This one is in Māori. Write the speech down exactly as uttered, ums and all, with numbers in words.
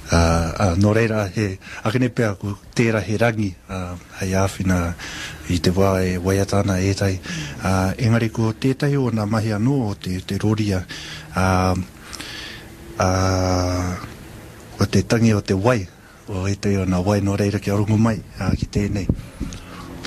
Uh, uh, no reira he akene pea ku tera he rangi uh, hei āwhina i te wā e waiatana e tai uh, engari ko tētai o nā mahi anō o te, te roria uh, uh, o te tangi o te wai o e te o nā wai no reira ki arongo mai uh, ki tēnei